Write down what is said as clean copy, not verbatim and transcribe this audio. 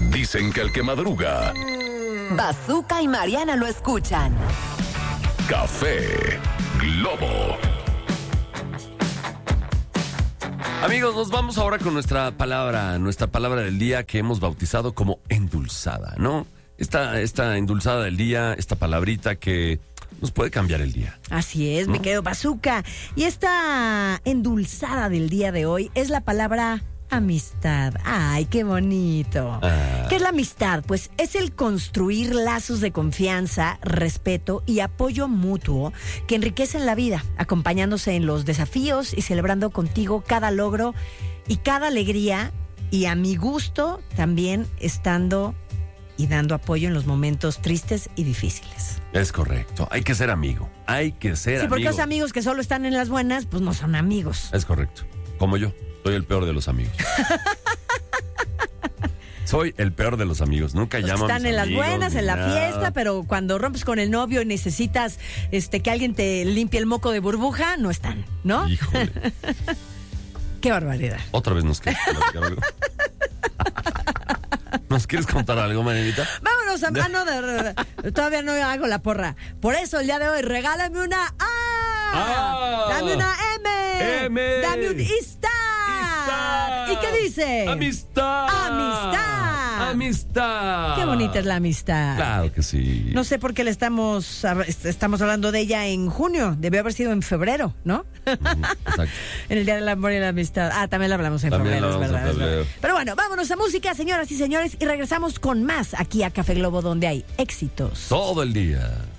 Dicen que el que madruga, Bazooka y Mariana lo escuchan. Café Globo. Amigos, nos vamos ahora con nuestra palabra del día que hemos bautizado como endulzada, ¿no? Esta endulzada del día, esta palabrita que nos puede cambiar el día. Así es, mi querido Bazooka. Y esta endulzada del día de hoy es la palabra amistad. ¡Ay, qué bonito! ¿Qué es la amistad? Pues es el construir lazos de confianza, respeto y apoyo mutuo que enriquecen la vida, acompañándose en los desafíos y celebrando contigo cada logro y cada alegría, y a mi gusto también estando y dando apoyo en los momentos tristes y difíciles. Es correcto, hay que ser amigo, Sí, porque los amigos que solo están en las buenas, pues no son amigos. Es correcto, como yo, soy el peor de los amigos. Soy el peor de los amigos, nunca llamo a mis amigos. Están en las buenas, en la fiesta, pero cuando rompes con el novio y necesitas que alguien te limpie el moco de burbuja, no están, ¿no? Híjole. Qué barbaridad. Otra vez nos quieres platicar algo. ¿Nos quieres contar algo, Marianita? Vámonos a... todavía no hago la porra. Por eso el día de hoy, regálame una A. Dame una M. Dame un Istar. ¿Y qué dice? Amistad. Qué bonita es la amistad. Claro que sí. No sé por qué le estamos hablando de ella en junio. Debió haber sido en febrero, ¿no? Exacto. En el Día del Amor y la Amistad. También la hablamos en febrero, es verdad. Pero bueno, vámonos a música, señoras y señores, y regresamos con más aquí a Café Globo, donde hay éxitos todo el día.